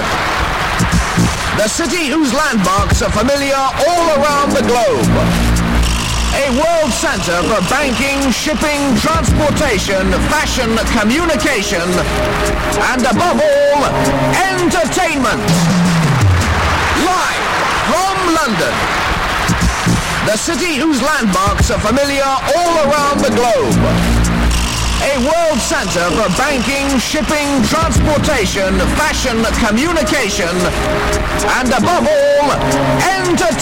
London. The city whose landmarks are familiar all around the globe. A world center for banking, shipping, transportation, fashion, communication, and above all, entertainment. Live from London. The city whose landmarks are familiar all around the globe. A world center for banking, shipping, transportation, fashion, communication, and above all, entertainment.